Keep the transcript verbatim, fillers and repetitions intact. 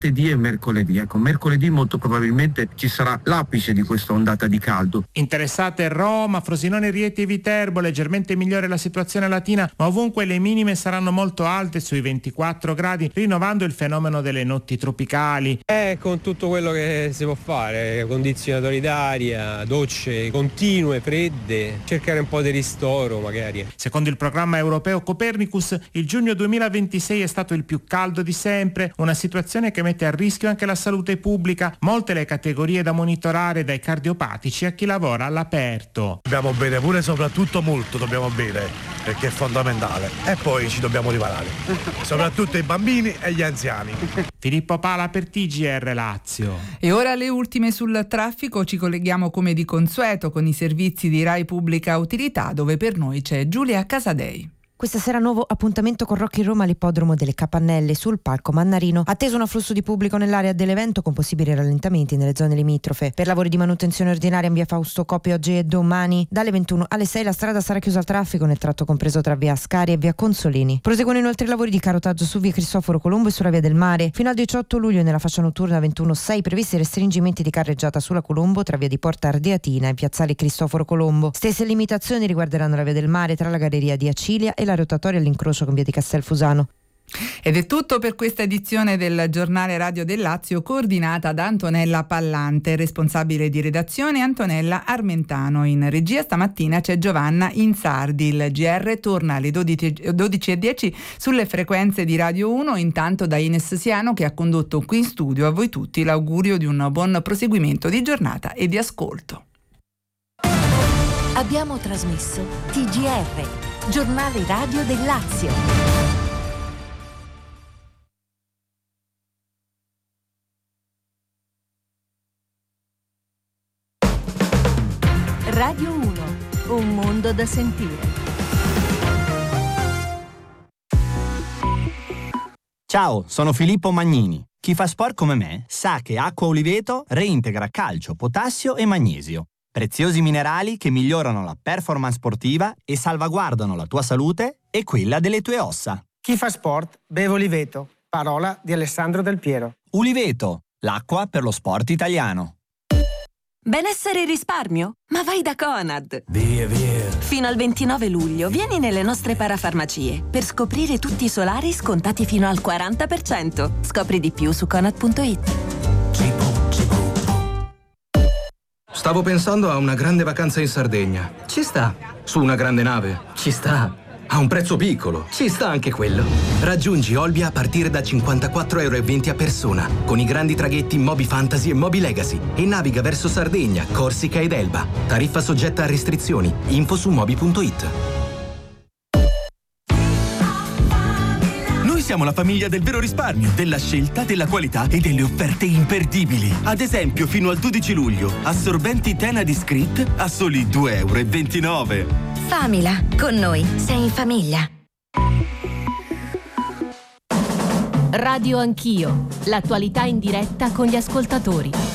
martedì e mercoledì. Ecco, mercoledì molto probabilmente ci sarà l'apice di questa ondata di caldo. Interessate Roma, Frosinone, Rieti e Viterbo, leggermente migliore la situazione latina, ma ovunque le minime saranno molto alte, sui ventiquattro gradi, rinnovando il fenomeno delle notti tropicali. Eh, con tutto quello che si può fare, condizionatori d'aria, docce continue, fredde, cercare un po' di ristoro magari. Secondo il programma europeo Copernicus, il giugno duemilaventisei è stato il più caldo di sempre, una situazione che mette a rischio anche la salute pubblica. Molte le categorie da monitorare, dai cardiopatici a chi lavora all'aperto. Dobbiamo bere pure, soprattutto molto dobbiamo bere, perché è fondamentale, e poi ci dobbiamo riparare, soprattutto i bambini e gli anziani. Filippo Pala per T G R Lazio. E ora le ultime sul traffico, ci colleghiamo come di consueto con i servizi di Rai Pubblica Utilità, dove per noi c'è Giulia Casadei. Questa sera nuovo appuntamento con Rock in Roma all'ippodromo delle Capannelle sul palco Mannarino. Atteso un afflusso di pubblico nell'area dell'evento con possibili rallentamenti nelle zone limitrofe. Per lavori di manutenzione ordinaria in via Fausto Coppi oggi e domani dalle ventuno alle sei la strada sarà chiusa al traffico nel tratto compreso tra via Ascari e via Consolini. Proseguono inoltre i lavori di carotaggio su via Cristoforo Colombo e sulla via del Mare. Fino al diciotto luglio nella fascia notturna ventuno sei previsti restringimenti di carreggiata sulla Colombo tra via di Porta Ardeatina e piazzale Cristoforo Colombo. Stesse limitazioni riguarderanno la via del Mare tra la galleria di Acilia e la rotatoria all'incrocio con via di Castelfusano. Ed è tutto per questa edizione del giornale radio del Lazio, coordinata da Antonella Pallante, responsabile di redazione Antonella Armentano. In regia stamattina c'è Giovanna Insardi. Il G R torna alle dodici e dieci sulle frequenze di Radio uno. Intanto da Ines Siano, che ha condotto qui in studio, a voi tutti l'augurio di un buon proseguimento di giornata e di ascolto. Abbiamo trasmesso T G R, giornale radio del Lazio. Radio uno, un mondo da sentire. Ciao, sono Filippo Magnini. Chi fa sport come me sa che Acqua Oliveto reintegra calcio, potassio e magnesio. Preziosi minerali che migliorano la performance sportiva e salvaguardano la tua salute e quella delle tue ossa. Chi fa sport beve Oliveto. Parola di Alessandro Del Piero. Uliveto, l'acqua per lo sport italiano. Benessere e risparmio? Ma vai da Conad! Via, via! Fino al ventinove luglio vieni nelle nostre parafarmacie per scoprire tutti i solari scontati fino al quaranta per cento. Scopri di più su conad punto it. Stavo pensando a una grande vacanza in Sardegna. Ci sta. Su una grande nave. Ci sta. A un prezzo piccolo. Ci sta anche quello. Raggiungi Olbia a partire da cinquantaquattro euro e venti a persona, con i grandi traghetti Moby Fantasy e Moby Legacy, e naviga verso Sardegna, Corsica ed Elba. Tariffa soggetta a restrizioni. Info su moby punto it. Siamo la famiglia del vero risparmio, della scelta, della qualità e delle offerte imperdibili. Ad esempio, fino al dodici luglio, assorbenti Tena Discreet a soli due euro e ventinove. Famila, con noi sei in famiglia. Radio Anch'io, l'attualità in diretta con gli ascoltatori.